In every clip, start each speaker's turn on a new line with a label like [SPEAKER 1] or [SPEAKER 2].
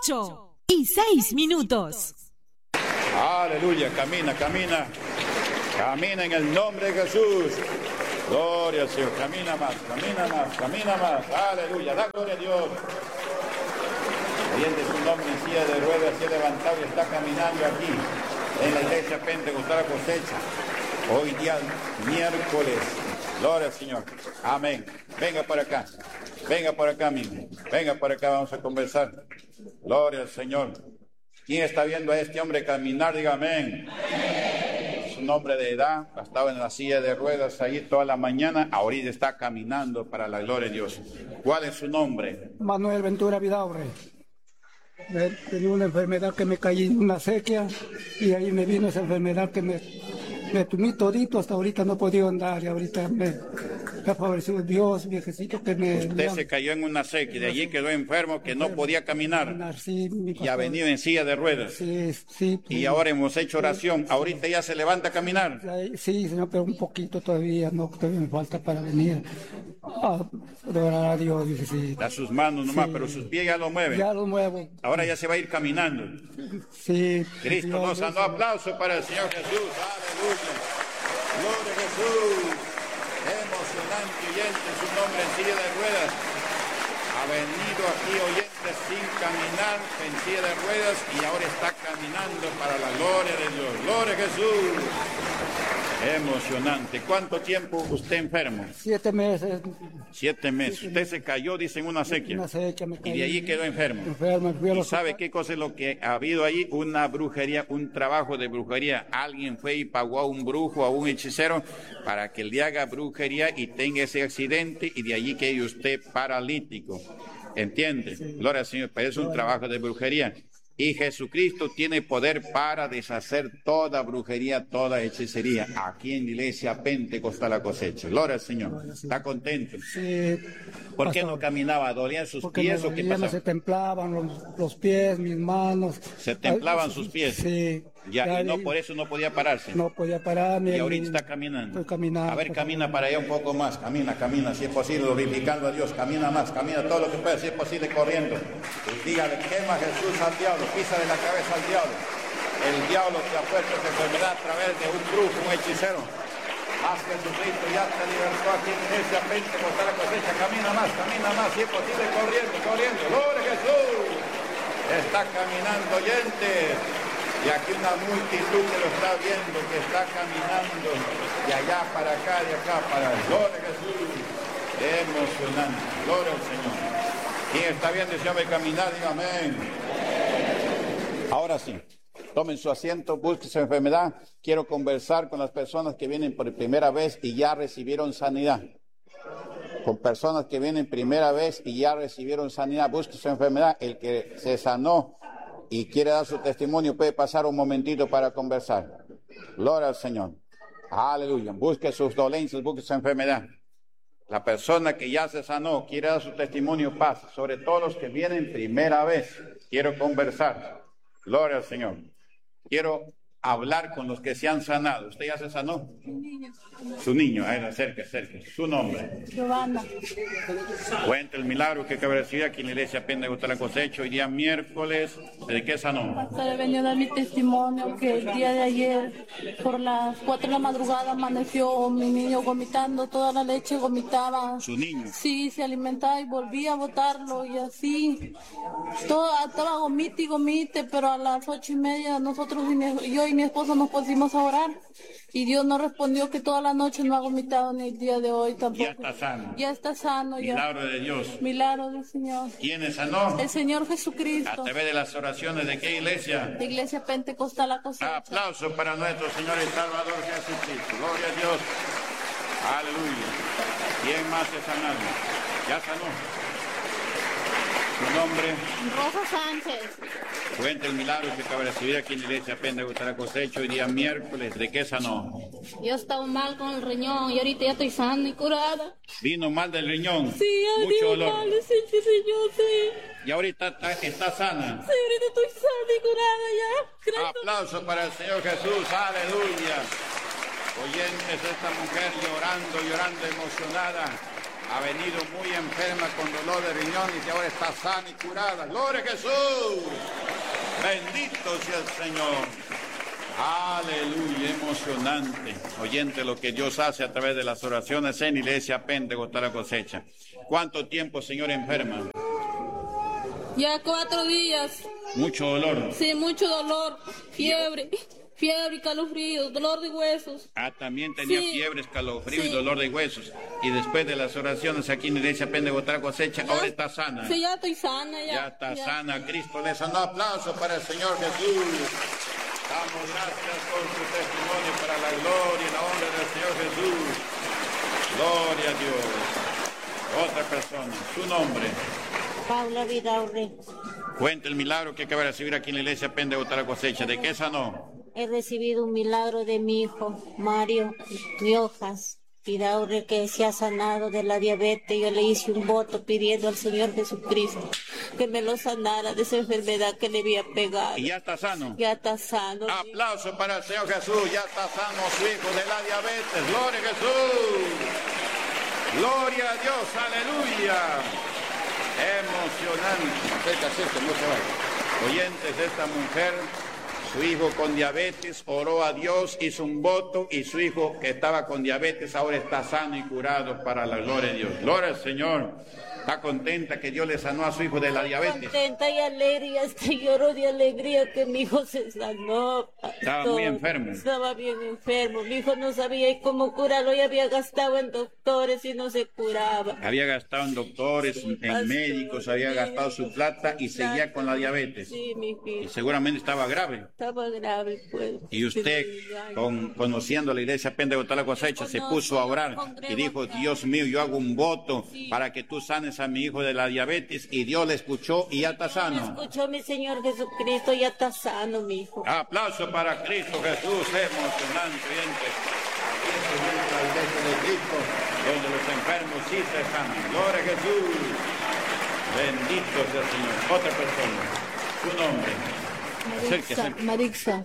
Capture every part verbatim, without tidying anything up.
[SPEAKER 1] ocho y seis minutos.
[SPEAKER 2] Aleluya, camina, camina. Camina en el nombre de Jesús. Gloria al Señor. Camina más, camina más, camina más. Aleluya, da gloria a Dios. Oyente su nombre en silla de ruedas, se ha levantado y está caminando aquí en la iglesia Pentecostal Cosecha. Hoy día miércoles. Gloria al Señor. Amén. Venga por acá. Venga por acá, amigo. Venga por acá, vamos a conversar. Gloria al Señor. ¿Quién está viendo a este hombre caminar? Diga amén. Es un hombre de edad, estaba en la silla de ruedas ahí toda la mañana, ahorita está caminando para la gloria de Dios. ¿Cuál es su nombre?
[SPEAKER 3] Manuel Ventura Vidaurre. Tenía una enfermedad que me caí en una sequía y ahí me vino esa enfermedad que me, me tumí todito, hasta ahorita no he podido andar y ahorita me, me ha favorecido Dios, viejecito que me...
[SPEAKER 2] Usted se cayó en una sequía, de allí quedó enfermo que no podía caminar
[SPEAKER 3] sí,
[SPEAKER 2] y ha venido en silla de ruedas.
[SPEAKER 3] Sí, sí.
[SPEAKER 2] Y ahora hemos hecho oración, ahorita ya se levanta a caminar.
[SPEAKER 3] Sí, señor, pero un poquito todavía, no, todavía me falta para venir a adorar a Dios, viejecito.
[SPEAKER 2] A sus manos nomás, sí. Pero sus pies ya lo mueven.
[SPEAKER 3] Ya lo muevo.
[SPEAKER 2] Ahora ya se va a ir caminando.
[SPEAKER 3] Sí.
[SPEAKER 2] Cristo
[SPEAKER 3] Dios,
[SPEAKER 2] nos dando aplauso para el Señor Jesús. Aleluya. Gloria a Jesús. Emocionante oyente, su nombre en silla de ruedas. Ha venido aquí oyente sin caminar, en silla de ruedas, y ahora está caminando para la gloria de Dios. Gloria a Jesús. Emocionante. ¿Cuánto tiempo usted enfermo?
[SPEAKER 3] Siete meses.
[SPEAKER 2] Siete meses. Usted se cayó, dice, en una sequía.
[SPEAKER 3] Una sequía, me caí.
[SPEAKER 2] Y de allí quedó enfermo.
[SPEAKER 3] Enfermo, fui a
[SPEAKER 2] ¿Y
[SPEAKER 3] los...
[SPEAKER 2] sabe qué cosa es lo que ha habido ahí? Una brujería, un trabajo de brujería. Alguien fue y pagó a un brujo, a un hechicero, para que le haga brujería y tenga ese accidente, y de allí quede usted paralítico. ¿Entiende? Sí. Gloria al Señor. Pero es un trabajo de brujería. Y Jesucristo tiene poder para deshacer toda brujería, toda hechicería. Aquí en la iglesia Pentecostal La Cosecha. Gloria al Señor. ¿Está contento?
[SPEAKER 3] Sí.
[SPEAKER 2] ¿Por qué no caminaba? ¿Dolían sus
[SPEAKER 3] Porque
[SPEAKER 2] pies o qué pasaba?
[SPEAKER 3] Se templaban los, los pies, mis manos.
[SPEAKER 2] ¿Se templaban Ay, sus pies?
[SPEAKER 3] Sí.
[SPEAKER 2] Ya,
[SPEAKER 3] ya,
[SPEAKER 2] y no por eso no podía pararse.
[SPEAKER 3] No podía pararme.
[SPEAKER 2] Y ahorita está caminando.
[SPEAKER 3] Estoy caminando.
[SPEAKER 2] A ver, camina para allá un poco más. Camina, camina, si es posible, glorificando a Dios. Camina más, camina todo lo que pueda, si es posible, corriendo. Y dígale, quema Jesús al diablo, pisa de la cabeza al diablo. El diablo te ha puesto esa enfermedad a través de un brujo, un hechicero. Más Jesucristo ya te libertó aquí en ese Pentecostal La Cosecha. Camina más, camina más, si es posible, corriendo, corriendo. ¡Gloria a Jesús! Está caminando, oyentes. Y aquí una multitud que lo está viendo, que está caminando de allá para acá, de acá para allá. Gloria a Jesús. Emocionante. Gloria al Señor. ¿Quién está viendo ese hombre caminar? Diga amén. Ahora sí. Tomen su asiento, busquen su enfermedad. Quiero conversar con las personas que vienen por primera vez y ya recibieron sanidad. Con personas que vienen primera vez y ya recibieron sanidad. Busquen su enfermedad. El que se sanó y quiere dar su testimonio, puede pasar un momentito para conversar. Gloria al Señor. Aleluya. Busque sus dolencias, busque su enfermedad. La persona que ya se sanó, quiere dar su testimonio, pasa. Sobre todo los que vienen primera vez, quiero conversar. Gloria al Señor. Quiero hablar con los que se han sanado. ¿Usted ya se sanó?
[SPEAKER 4] Mi niño.
[SPEAKER 2] Su niño, ahí, acerque, acerque. Su nombre.
[SPEAKER 4] Giovanna.
[SPEAKER 2] Cuenta el milagro que acaba de recibir aquí en la iglesia Pentecostal La Cosecha. Hoy día miércoles, ¿de qué sanó?
[SPEAKER 4] Pastor, he venido a dar mi testimonio que el día de ayer, por las cuatro de la madrugada, amaneció mi niño vomitando, toda la leche vomitaba.
[SPEAKER 2] ¿Su niño?
[SPEAKER 4] Sí, se alimentaba y volvía a botarlo y así. Todo, estaba gomite y gomite, pero a las ocho y media nosotros y mi, yo y mi esposo nos pusimos a orar. Y Dios no respondió que toda la noche no ha vomitado ni el día de hoy tampoco.
[SPEAKER 2] Ya está sano.
[SPEAKER 4] Ya está sano.
[SPEAKER 2] Milagro
[SPEAKER 4] ya.
[SPEAKER 2] de Dios.
[SPEAKER 4] Milagro del Señor.
[SPEAKER 2] ¿Quién sanó?
[SPEAKER 4] El Señor Jesucristo.
[SPEAKER 2] A través de las oraciones de qué iglesia.
[SPEAKER 4] La iglesia Pentecostal La Cosecha.
[SPEAKER 2] Aplauso para nuestro Señor y Salvador Jesucristo. Gloria a Dios. Aleluya. ¿Quién más es sanado? Ya sanó. Su nombre.
[SPEAKER 4] Rosa Sánchez.
[SPEAKER 2] Cuenta el milagro que acaba de recibir aquí en la iglesia Pentecostal La Cosecha hoy día miércoles. ¿De qué sanó?
[SPEAKER 5] Yo estaba mal con el riñón y ahorita ya estoy sana y curada.
[SPEAKER 2] Vino mal del riñón.
[SPEAKER 5] Sí, ya
[SPEAKER 2] mucho dolor.
[SPEAKER 5] mal, sí, sí, señor, sí.
[SPEAKER 2] Y ahorita está, está sana.
[SPEAKER 5] Sí, ahorita estoy sana y curada ya. Gracias.
[SPEAKER 2] Aplauso para el Señor Jesús. Aleluya. Oyentes, esta mujer llorando, llorando, emocionada. Ha venido muy enferma con dolor de riñón y ahora está sana y curada. ¡Gloria a Jesús! Bendito sea el Señor. Aleluya, emocionante. Oyente lo que Dios hace a través de las oraciones en Iglesia Pentecostal La Cosecha. ¿Cuánto tiempo, Señor, enferma?
[SPEAKER 5] Ya cuatro días.
[SPEAKER 2] Mucho dolor.
[SPEAKER 5] Sí, mucho dolor, fiebre, fiebre y calofrío, dolor de huesos.
[SPEAKER 2] Ah, también tenía
[SPEAKER 5] Sí.
[SPEAKER 2] fiebre, escalofrío
[SPEAKER 5] Sí.
[SPEAKER 2] y dolor de huesos. Y después de las oraciones aquí en Iglesia Pentecostal La Cosecha,
[SPEAKER 5] Ya-
[SPEAKER 2] ahora está sana.
[SPEAKER 5] Sí, ya estoy sana. Ya,
[SPEAKER 2] Ya está sana. Cristo les da un aplauso para el Señor Jesús. Damos gracias por su testimonio para la gloria y la honra del Señor Jesús. Gloria a Dios. Otra persona, su nombre.
[SPEAKER 6] Paula Vidaurre.
[SPEAKER 2] Cuenta el milagro que acaba de recibir aquí en la Iglesia Pentecostal La Cosecha. ¿De qué sanó?
[SPEAKER 6] He recibido un milagro de mi hijo, Mario Riojas Vidaurre, que se ha sanado de la diabetes. Yo le hice un voto pidiendo al Señor Jesucristo que me lo sanara de esa enfermedad que le había pegado.
[SPEAKER 2] Y ya está sano.
[SPEAKER 6] Ya está sano.
[SPEAKER 2] Aplauso para el Señor Jesús. Ya está sano su hijo de la diabetes. Gloria a Jesús. Gloria a Dios. Aleluya. Emocionante. Acerca, acerca, no se vaya. Oyentes de esta mujer, su hijo con diabetes oró a Dios, hizo un voto y su hijo que estaba con diabetes ahora está sano y curado para la gloria de Dios. Gloria al Señor. Está contenta que Dios le sanó a su hijo de la diabetes.
[SPEAKER 6] Contenta y alegre, hasta lloro de alegría que mi hijo se sanó. pastor.
[SPEAKER 2] Estaba muy enfermo.
[SPEAKER 6] Estaba bien enfermo. Mi hijo no sabía cómo curarlo, ya había gastado en doctores y no se curaba.
[SPEAKER 2] Había gastado en doctores, en
[SPEAKER 6] pastor,
[SPEAKER 2] médicos, había
[SPEAKER 6] sí.
[SPEAKER 2] gastado su plata y seguía con la diabetes.
[SPEAKER 6] Sí, mi
[SPEAKER 2] Y
[SPEAKER 6] hijo.
[SPEAKER 2] seguramente estaba grave.
[SPEAKER 6] Estaba grave, pues.
[SPEAKER 2] Y usted, con, conociendo la Iglesia Pentecostal La Cosecha, se puso a orar y dijo, Dios mío, yo hago un voto para que tú sanes a mi hijo de la diabetes, y Dios le escuchó y ya está
[SPEAKER 6] Me
[SPEAKER 2] sano.
[SPEAKER 6] escuchó mi Señor Jesucristo, ya está sano, mi hijo.
[SPEAKER 2] Aplauso para Cristo Jesús, emocionante, oyente. Aquí es la iglesia de Cristo, donde los enfermos sí se sanan. Gloria a Jesús. Bendito sea el Señor. Otra persona, su nombre. Acérquese.
[SPEAKER 4] Marixa, Marixa.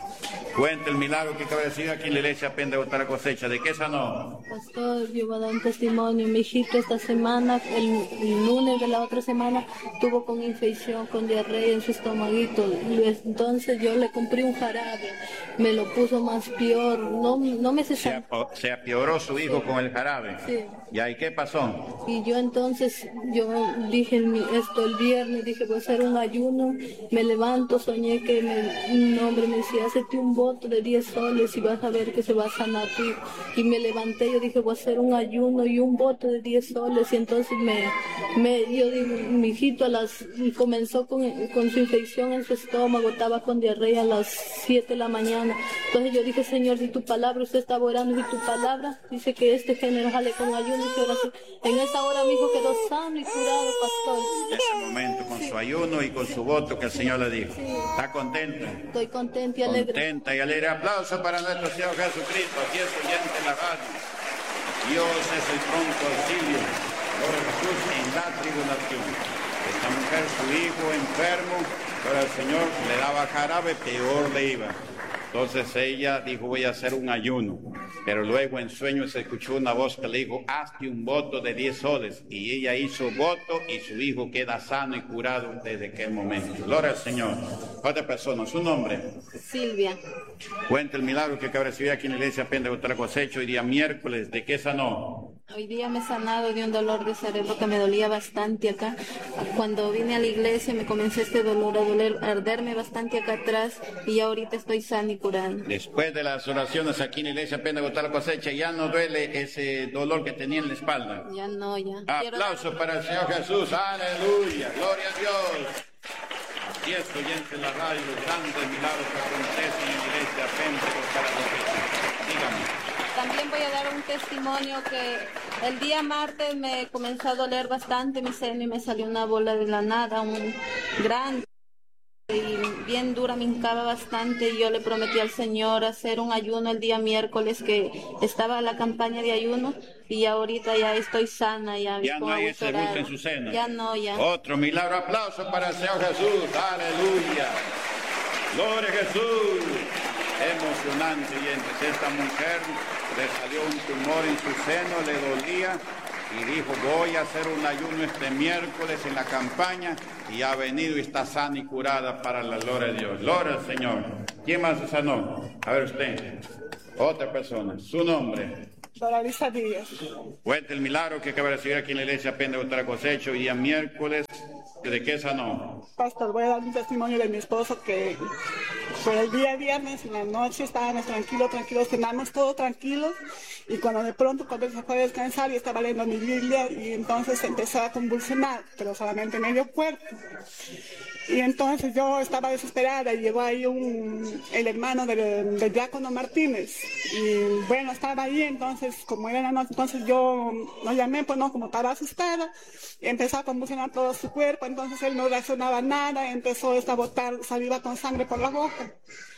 [SPEAKER 2] Cuenta el milagro que acaba de decir aquí en la Iglesia Pentecostal La Cosecha. ¿De qué sanó?
[SPEAKER 4] Pastor, yo voy a dar un testimonio. Mi hijito esta semana, el, el lunes de la otra semana, tuvo con infección, con diarrea en su estomaguito. Y entonces yo le compré un jarabe, me lo puso más peor. No, no me
[SPEAKER 2] Se,
[SPEAKER 4] cesaba.
[SPEAKER 2] apo- se apioró su hijo con el jarabe.
[SPEAKER 4] Sí.
[SPEAKER 2] ¿Y ahí qué pasó?
[SPEAKER 4] Y yo entonces, yo dije el mi- esto el viernes, dije voy a hacer un ayuno, me levanto, soñé que me- un hombre me decía, hacete un voto de diez soles y vas a ver que se va a sanar tu hijo. Y me levanté, yo dije voy a hacer un ayuno y un voto de diez soles, y entonces me, me yo digo, mi hijito a las, y comenzó con, con su infección en su estómago, estaba con diarrea a las siete de la mañana. Entonces yo dije, Señor, si tu palabra, usted estaba orando, y tu palabra dice que este género sale con ayuno y oración. En esa hora mi hijo quedó sano y curado, pastor.
[SPEAKER 2] En ese momento, con su ayuno y con su voto que el Señor le dijo. ¿Está contenta?
[SPEAKER 4] Estoy contenta y alegre.
[SPEAKER 2] Contenta y alegre. Aplauso para nuestro Señor Jesucristo. Aquí es oyente en la radio. Dios es el pronto auxilio. Gloria a Jesús en la tribulación. Esta mujer, su hijo enfermo, pero el Señor le daba jarabe, peor le iba. Entonces ella dijo, voy a hacer un ayuno. Pero luego en sueño se escuchó una voz que le dijo, hazte un voto de diez soles. Y ella hizo voto y su hijo queda sano y curado desde aquel momento. Gloria al Señor. Otra persona, su nombre.
[SPEAKER 4] Silvia.
[SPEAKER 2] Cuenta el milagro que acaba de recibir aquí en la Iglesia Pentecostal La Cosecha hoy día miércoles. ¿De qué sanó?
[SPEAKER 4] Hoy día me he sanado de un dolor de cerebro que me dolía bastante acá. Cuando vine a la iglesia me comenzó este dolor a doler, a arderme bastante acá atrás, y ahorita estoy sana y curada.
[SPEAKER 2] Después de las oraciones aquí en la Iglesia Pentecostal La Cosecha, ya no duele ese dolor que tenía en la espalda.
[SPEAKER 4] Ya no, ya. Quiero-
[SPEAKER 2] Aplauso para el Señor Jesús. Aleluya. Gloria a Dios. Así es, oyente en la radio, los grandes milagros que acontecen en la Iglesia Pentecostal La Cosecha. Dígame.
[SPEAKER 4] También voy a dar un testimonio que el día martes me comenzó a doler bastante mi seno y me salió una bola de la nada, un grande y bien dura, me hincaba bastante, y yo le prometí al Señor hacer un ayuno el día miércoles, que estaba la campaña de ayuno, y ahorita ya estoy sana, ya,
[SPEAKER 2] Ya no
[SPEAKER 4] con
[SPEAKER 2] hay
[SPEAKER 4] agua
[SPEAKER 2] ese
[SPEAKER 4] dorada.
[SPEAKER 2] gusto en su seno.
[SPEAKER 4] Ya no, ya.
[SPEAKER 2] Otro milagro. Aplauso para el Señor Jesús. Aleluya. Gloria a Jesús. Emocionante, oyentes. Esta mujer le salió un tumor en su seno, le dolía, y dijo, voy a hacer un ayuno este miércoles en la campaña, y ha venido y está sana y curada para la gloria de Dios. Gloria al Señor. ¿Quién más se sanó? A ver usted. Otra persona. Su nombre.
[SPEAKER 7] Doralisa Díaz.
[SPEAKER 2] Cuente el milagro que acaba de recibir aquí en la iglesia Pende Botara Cosecho, y día miércoles. ¿De qué sanó?
[SPEAKER 7] Pastor, voy a dar un testimonio de mi esposo que por el día viernes en la noche estábamos tranquilos, tranquilos, cenamos todos tranquilos, y cuando de pronto cuando se fue a descansar y estaba leyendo mi Biblia, y entonces empezó a convulsionar, pero solamente medio cuerpo. Y entonces yo estaba desesperada y llegó ahí un, el hermano del, del diácono Martínez. Y bueno, estaba ahí, entonces como era la noche, entonces yo lo llamé, pues no, como estaba asustada. Y empezó a convulsionar todo su cuerpo, entonces él no reaccionaba a nada, empezó a botar saliva con sangre por la boca.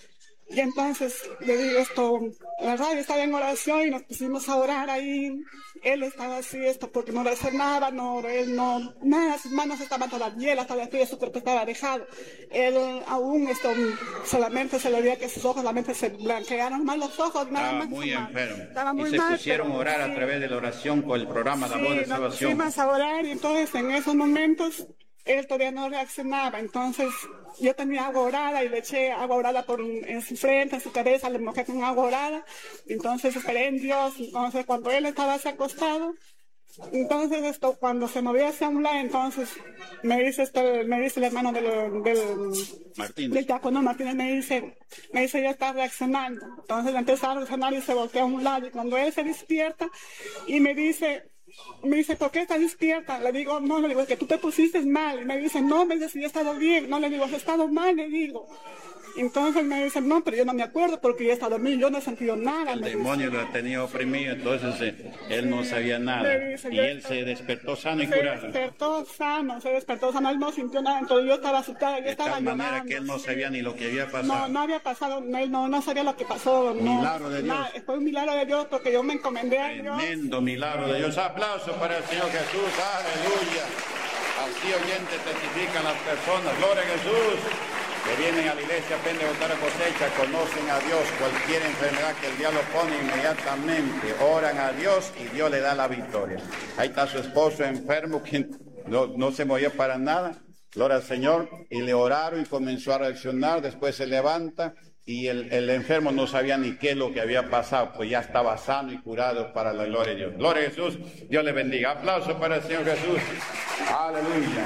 [SPEAKER 7] Y entonces le digo esto, la radio estaba en oración y nos pusimos a orar ahí. Él estaba así, esto, porque no reaccionaba, no, él no, nada, sus manos estaban todas hielas, todavía frías, su cuerpo estaba dejado. Él aún, esto, solamente se le veía que sus ojos, solamente se blanquearon más los ojos, nada
[SPEAKER 2] estaba
[SPEAKER 7] más.
[SPEAKER 2] Muy enfermo.
[SPEAKER 7] Estaba muy
[SPEAKER 2] y se
[SPEAKER 7] mal,
[SPEAKER 2] pusieron
[SPEAKER 7] pero,
[SPEAKER 2] a orar
[SPEAKER 7] sí.
[SPEAKER 2] a través de la oración con el programa La
[SPEAKER 7] Sí,
[SPEAKER 2] Voz de
[SPEAKER 7] nos
[SPEAKER 2] Salvación.
[SPEAKER 7] pusimos a orar y entonces en esos momentos él todavía no reaccionaba, entonces yo tenía agua orada y le eché agua orada por, en su frente, en su cabeza, le mojé con agua orada, entonces esperé en Dios, entonces cuando él estaba así acostado, entonces esto, cuando se movía hacia un lado, entonces me dice esto, me dice el hermano del, del
[SPEAKER 2] Martínez,
[SPEAKER 7] del diácono Martínez, me dice, me dice, ya está reaccionando, entonces empezó a reaccionar y se volteó a un lado, y cuando él se despierta y me dice, me dice, ¿por qué estás despierta? Le digo, no, le digo, es que tú te pusiste mal. Y me dice, no, me dice, si yo he estado bien. No, le digo, has estado mal, le digo. Entonces me dice, no, pero yo no me acuerdo porque yo he estado bien, yo no he sentido nada.
[SPEAKER 2] el
[SPEAKER 7] me
[SPEAKER 2] demonio
[SPEAKER 7] dice.
[SPEAKER 2] lo tenía oprimido, entonces eh, él no sabía nada.
[SPEAKER 7] Me dice,
[SPEAKER 2] y
[SPEAKER 7] yo-
[SPEAKER 2] él se despertó sano y
[SPEAKER 7] Se
[SPEAKER 2] curado.
[SPEAKER 7] despertó sano, se despertó sano, él no sintió nada, entonces yo estaba asustada, yo
[SPEAKER 2] De
[SPEAKER 7] estaba
[SPEAKER 2] tal manera
[SPEAKER 7] llorando,
[SPEAKER 2] que él no
[SPEAKER 7] sí.
[SPEAKER 2] sabía ni lo que había pasado.
[SPEAKER 7] No, no había pasado, él no, no sabía lo que pasó. No,
[SPEAKER 2] Milagro de Dios.
[SPEAKER 7] nada, fue un milagro de Dios porque yo me encomendé a Dios.
[SPEAKER 2] Tremendo milagro de Dios. Aplauso para el Señor Jesús. Aleluya. Así oyentes testifican las personas. Gloria a Jesús. Que vienen a la iglesia Pende Botara Cosecha, conocen a Dios. Cualquier enfermedad que el diablo pone, inmediatamente oran a Dios y Dios le da la victoria. Ahí está su esposo enfermo que no, no se movía para nada. Gloria al Señor. Y le oraron y comenzó a reaccionar. Después se levanta. Y el, el enfermo no sabía ni qué es lo que había pasado, pues ya estaba sano y curado para la gloria de Dios. Gloria a Jesús, Dios le bendiga. Aplauso para el Señor Jesús. Aleluya.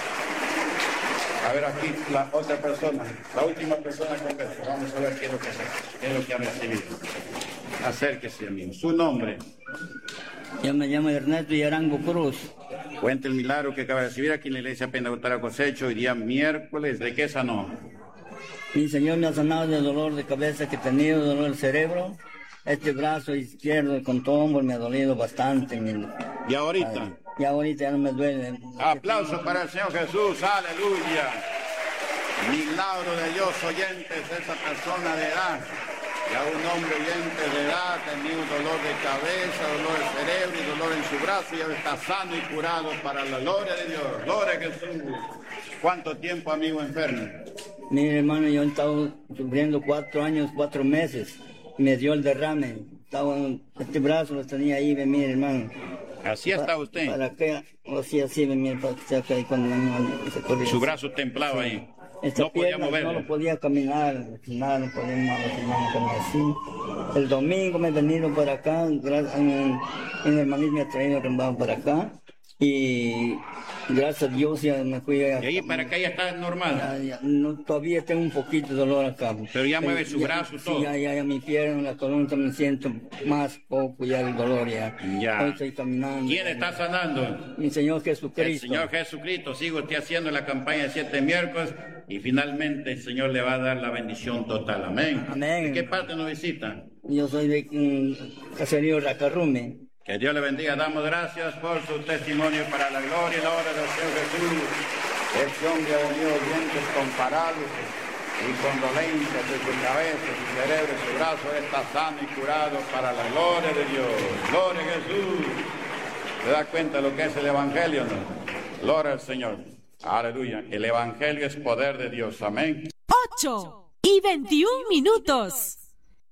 [SPEAKER 2] A ver aquí la otra persona, la última persona con beso. Vamos a ver qué es lo que, qué es lo que ha recibido. Acérquese, amigo. Su nombre.
[SPEAKER 8] Yo me llamo Ernesto Yarango Cruz.
[SPEAKER 2] Cuente el milagro que acaba de recibir aquí en la iglesia Pende Botara Cosecho, hoy día miércoles. ¿De qué sanó?
[SPEAKER 8] Mi Señor me ha sanado del dolor de cabeza que he tenido, dolor del cerebro. Este brazo izquierdo con hombro me ha dolido bastante. Mi...
[SPEAKER 2] ¿Y ahorita?
[SPEAKER 8] Y ahorita ya no me duele.
[SPEAKER 2] Aplauso para el Señor Jesús, aleluya. Milagro de Dios, oyentes, esa persona de edad, ya un hombre oyente de edad, tenía un dolor de cabeza, dolor de cerebro y dolor en su brazo, y ahora está sano y curado para la gloria de Dios. Gloria a Jesús. ¿Cuánto tiempo, amigo, enfermo?
[SPEAKER 8] Mire, hermano, yo he estado sufriendo cuatro años, cuatro meses. Me dio el derrame. Estaba, este brazo lo tenía ahí, ve, mire, hermano.
[SPEAKER 2] Así está usted.
[SPEAKER 8] Para que, o así, así, ve, mire, para que se acá ahí cuando me- se corría.
[SPEAKER 2] Su brazo templado ahí.
[SPEAKER 8] Esta
[SPEAKER 2] No podía
[SPEAKER 8] pierna
[SPEAKER 2] moverlo.
[SPEAKER 8] no lo podía caminar, nada, no podía mover, hermano, caminar así. El domingo me he venido para acá, gracias, en, en el maní me ha traído rembado para acá, y gracias a Dios ya me fui a...
[SPEAKER 2] Y ahí para acá ya está normal.
[SPEAKER 8] Ya, ya, no, todavía tengo un poquito de dolor acá.
[SPEAKER 2] Pero ya mueve su brazo,
[SPEAKER 8] sí,
[SPEAKER 2] todo.
[SPEAKER 8] Ya, ya, ya, mi pierna, la columna me siento más poco ya el dolor ya.
[SPEAKER 2] Ya.
[SPEAKER 8] Hoy estoy caminando.
[SPEAKER 2] ¿Quién está sanando?
[SPEAKER 8] Mi Señor
[SPEAKER 2] El
[SPEAKER 8] Jesucristo.
[SPEAKER 2] Señor Jesucristo. Sigue usted haciendo la campaña de siete miércoles y finalmente el Señor le va a dar la bendición total. Amén.
[SPEAKER 8] Amén.
[SPEAKER 2] ¿De qué parte nos visita?
[SPEAKER 8] Yo soy de mm, Caserío Racarrume.
[SPEAKER 2] Que Dios le bendiga. Damos gracias por su testimonio para la gloria y la honra del Señor Jesús. Este hombre ha venido dientes con parálisis y con dolencias de su cabeza, su cerebro, su brazo. Está sano y curado para la gloria de Dios. Gloria a Jesús. ¿Se da cuenta de lo que es el Evangelio, no? Gloria al Señor. Aleluya. El Evangelio es poder de Dios. Amén.
[SPEAKER 1] ocho y veintiún minutos.